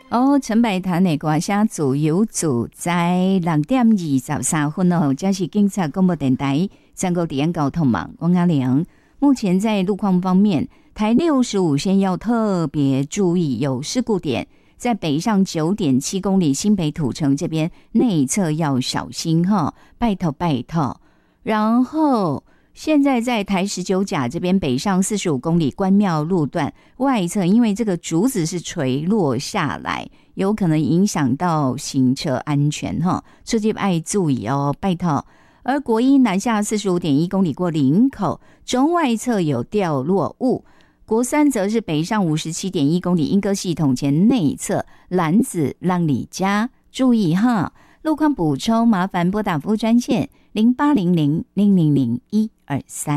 哦，陈百潭的歌声自由自在，6:23哦，这是警察广播电台全国治安交通网，王阿良。目前在路况方面，台65线要特别注意有事故点，在北上9.7公里新北土城这边内侧要小心哈，拜托拜托。然后现在在台19甲这边北上45公里关庙路段外侧，因为这个竹子是垂落下来，有可能影响到行车安全哈，出去爱注意哦，拜托。而国一南下45.1公里过林口，中外侧有掉落物。国三则是北上57.1公里莺歌系统前内侧兰子浪里家，注意哈。路况补充麻烦拨打服务专线0800000123。